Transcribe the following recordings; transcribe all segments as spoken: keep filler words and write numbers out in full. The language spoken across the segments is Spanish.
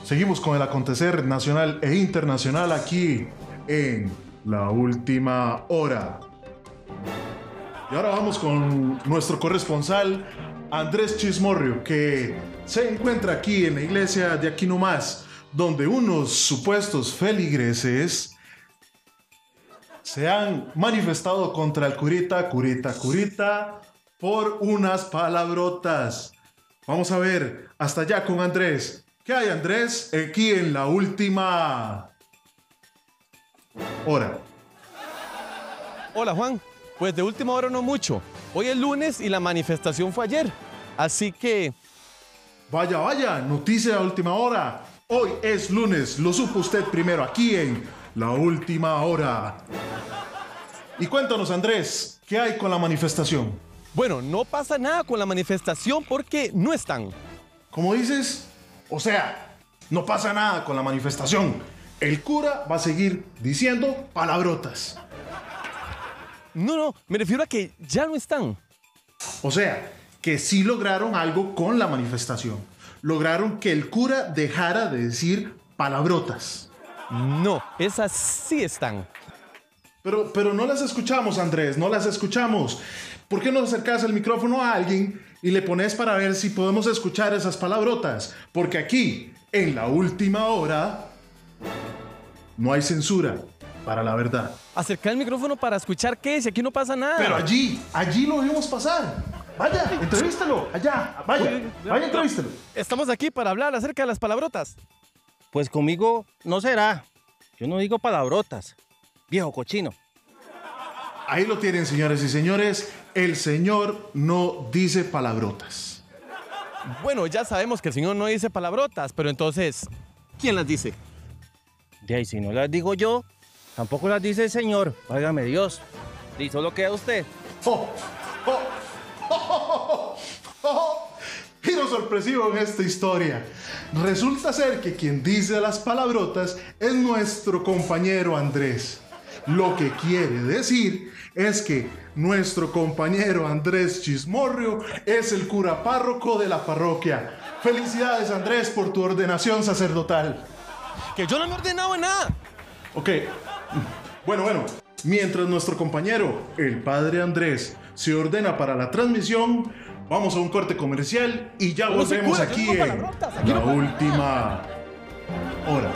Seguimos con el acontecer nacional e internacional aquí en La Última Hora. Y ahora vamos con nuestro corresponsal Andrés Chismorrio, que se encuentra aquí en la iglesia de aquí nomás, donde unos supuestos feligreses se han manifestado contra el curita, curita, curita, por unas palabrotas. Vamos a ver, hasta allá con Andrés. ¿Qué hay, Andrés? Aquí en La Última Hora. Hola, Juan. Pues de última hora no mucho. Hoy es lunes y la manifestación fue ayer. Así que... Vaya, vaya, noticia de última hora. Hoy es lunes, lo supo usted primero aquí en La Última Hora. Y cuéntanos, Andrés, ¿qué hay con la manifestación? Bueno, no pasa nada con la manifestación porque no están. ¿Cómo dices? O sea, no pasa nada con la manifestación. El cura va a seguir diciendo palabrotas. No, no, me refiero a que ya no están. O sea, que sí lograron algo con la manifestación. Lograron que el cura dejara de decir palabrotas. No, esas sí están. Pero, pero no las escuchamos, Andrés, no las escuchamos. ¿Por qué no acercas el micrófono a alguien y le pones para ver si podemos escuchar esas palabrotas? Porque aquí, en La Última Hora, no hay censura para la verdad. Acercar el micrófono para escuchar qué, si aquí no pasa nada. Pero allí, allí lo vimos pasar. Vaya, entrevístalo, allá, vaya, vaya, entrevístalo. Estamos aquí para hablar acerca de las palabrotas. Pues conmigo no será. Yo no digo palabrotas. Viejo cochino. Ahí lo tienen, señores y señores. El Señor no dice palabrotas. Bueno, ya sabemos que el Señor no dice palabrotas, pero entonces, ¿quién las dice? De ahí, si no las digo yo, tampoco las dice el Señor. Válgame Dios. Y solo queda usted. Oh, oh, oh, oh, oh, oh. Giro sorpresivo en esta historia. Resulta ser que quien dice las palabrotas es nuestro compañero Andrés. Lo que quiere decir es que nuestro compañero Andrés Chismorrio es el cura párroco de la parroquia. Felicidades, Andrés, por tu ordenación sacerdotal. Que yo no me he ordenado nada. Ok, bueno, bueno. Mientras nuestro compañero, el padre Andrés, se ordena para la transmisión, vamos a un corte comercial y ya No se volvemos cura, aquí yo no en palabrotas, aquí La no pasa Última Hora.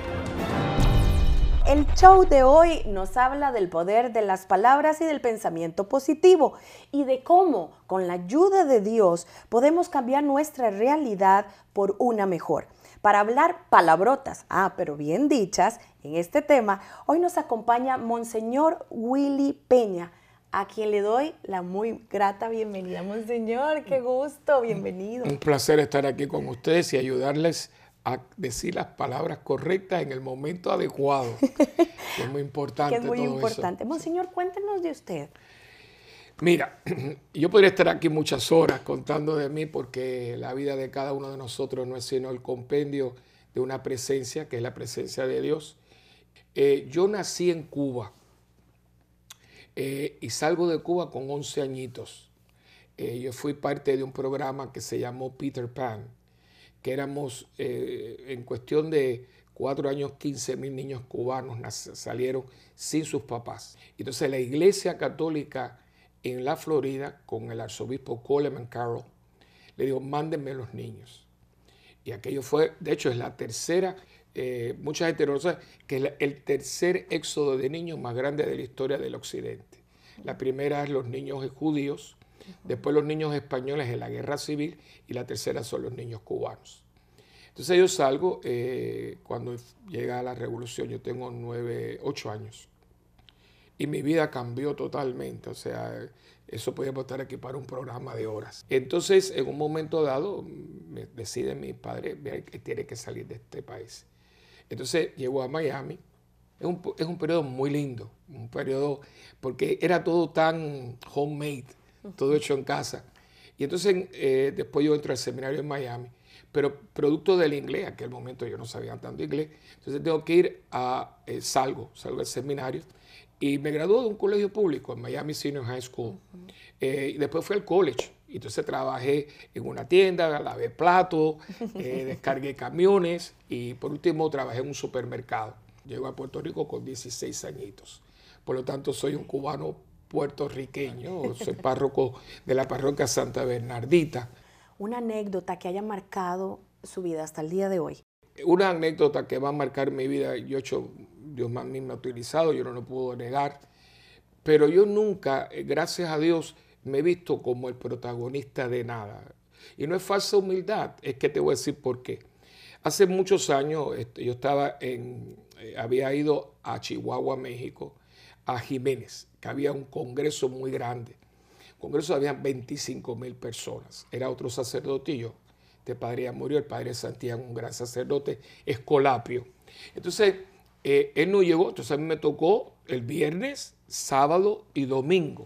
El show de hoy nos habla del poder de las palabras y del pensamiento positivo y de cómo, con la ayuda de Dios, podemos cambiar nuestra realidad por una mejor. Para hablar palabrotas, ah, pero bien dichas, en este tema, hoy nos acompaña Monseñor Willy Peña, a quien le doy la muy grata bienvenida. Monseñor, qué gusto, bienvenido. Un placer estar aquí con ustedes y ayudarles a decir las palabras correctas en el momento adecuado. Que es muy importante. Que es muy todo importante. Eso. Monseñor, cuéntenos de usted. Mira, yo podría estar aquí muchas horas contando de mí porque la vida de cada uno de nosotros no es sino el compendio de una presencia, que es la presencia de Dios. Eh, yo nací en Cuba eh, y salgo de Cuba con once añitos. Eh, yo fui parte de un programa que se llamó Peter Pan, que éramos, eh, en cuestión de cuatro años, quince mil niños cubanos salieron sin sus papás. Entonces la Iglesia Católica en la Florida, con el arzobispo Coleman Carroll, le dijo, mándenme los niños. Y aquello fue, de hecho, es la tercera, eh, mucha gente no sabe, que es el tercer éxodo de niños más grande de la historia del Occidente. La primera es los niños judíos, después los niños españoles en la Guerra Civil y la tercera son los niños cubanos. Entonces yo salgo eh, cuando llega la revolución, yo tengo nueve, ocho años. Y mi vida cambió totalmente, o sea, eso podíamos estar aquí para un programa de horas. Entonces, en un momento dado, me decide mi padre que tiene que salir de este país. Entonces, llego a Miami. Es un, es un periodo muy lindo, un periodo, porque era todo tan homemade, todo hecho en casa. Y entonces, eh, después yo entro al seminario en Miami, pero producto del inglés, en aquel momento yo no sabía tanto inglés, entonces tengo que ir a, eh, salgo, salgo del seminario, y me gradué de un colegio público, en Miami Senior High School. Uh-huh. eh, y después fui al college Y entonces trabajé en una tienda, lavé platos, eh, descargué camiones y por último trabajé en un supermercado. Llego a Puerto Rico con dieciséis añitos. Por lo tanto, soy un cubano puertorriqueño, soy párroco de la parroquia Santa Bernardita. Una anécdota que haya marcado su vida hasta el día de hoy. Una anécdota que va a marcar mi vida, yo he hecho, Dios más me ha utilizado, yo no lo puedo negar, pero yo nunca, gracias a Dios, me he visto como el protagonista de nada. Y no es falsa humildad, es que te voy a decir por qué. Hace muchos años yo estaba en, había ido a Chihuahua, México, a Jiménez, que había un congreso muy grande. Congreso había veinticinco mil personas. Era otro sacerdotillo. Este padre ya murió, el padre Santiago, un gran sacerdote, Escolapio. Entonces, eh, él no llegó, entonces a mí me tocó el viernes, sábado y domingo.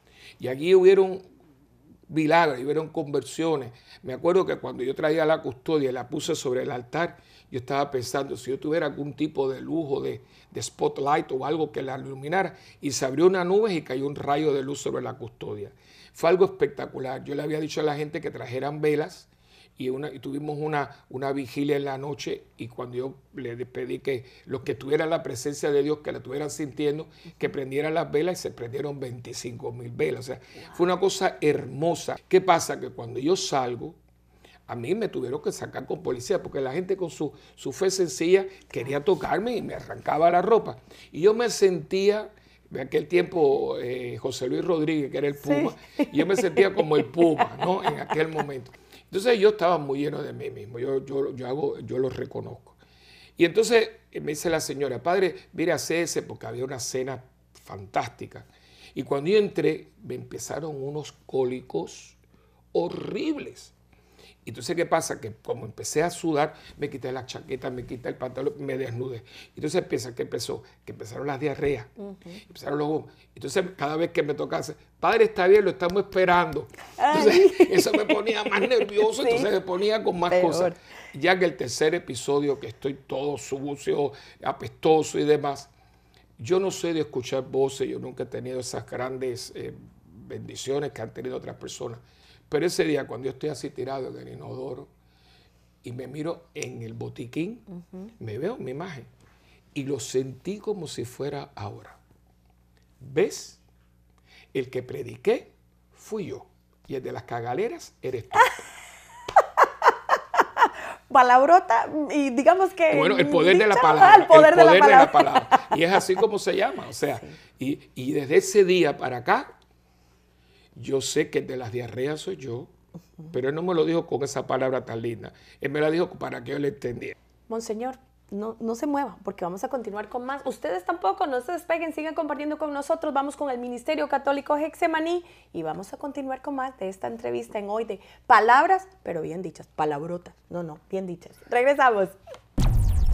Y allí hubieron milagros, hubieron conversiones. Me acuerdo que cuando yo traía la custodia y la puse sobre el altar, yo estaba pensando, si yo tuviera algún tipo de lujo, de, de spotlight o algo que la iluminara, y se abrió una nube y cayó un rayo de luz sobre la custodia. Fue algo espectacular. Yo le había dicho a la gente que trajeran velas, y, una, y tuvimos una, una vigilia en la noche, y cuando yo le pedí que los que tuvieran la presencia de Dios, que la estuvieran sintiendo, que prendieran las velas, y se prendieron veinticinco mil velas. O sea, fue una cosa hermosa. ¿Qué pasa? Que cuando yo salgo, a mí me tuvieron que sacar con policía, porque la gente con su, su fe sencilla quería tocarme y me arrancaba la ropa. Y yo me sentía, en aquel tiempo eh, José Luis Rodríguez, que era el Puma, sí. Y yo me sentía como el Puma, ¿no? En aquel momento. Entonces yo estaba muy lleno de mí mismo, yo, yo, yo, hago, yo lo reconozco. Y entonces me dice la señora, padre, mire, ese, porque había una cena fantástica. Y cuando yo entré, me empezaron unos cólicos horribles. Entonces, ¿qué pasa? Que como empecé a sudar, me quité la chaqueta, me quité el pantalón, me desnudé. Entonces, empieza, ¿qué empezó? Que empezaron las diarreas, uh-huh. Empezaron los humos. Entonces, cada vez que me tocaba, padre, está bien, lo estamos esperando. Entonces, ay. Eso me ponía más nervioso, sí. Entonces me ponía con más Peor. Cosas. Ya que el tercer episodio, que estoy todo sucio, apestoso y demás, yo no sé de escuchar voces, yo nunca he tenido esas grandes eh, bendiciones que han tenido otras personas. Pero ese día, cuando yo estoy así tirado en el inodoro y me miro en el botiquín, uh-huh. Me veo mi imagen y lo sentí como si fuera ahora. ¿Ves? El que prediqué fui yo y el de las cagaleras eres tú. Palabrota y digamos que... Bueno, el poder de la palabra. El poder, el poder de, la de la palabra. Y es así como se llama. O sea, sí. y, y desde ese día para acá, yo sé que el de las diarreas soy yo, uh-huh. Pero él no me lo dijo con esa palabra tan linda. Él me la dijo para que yo le entendiera. Monseñor, no, no se mueva, porque vamos a continuar con más. Ustedes tampoco, no se despeguen, sigan compartiendo con nosotros. Vamos con el Ministerio Católico Getsemaní y vamos a continuar con más de esta entrevista en hoy de palabras, pero bien dichas, palabrotas. No, no, bien dichas. Regresamos.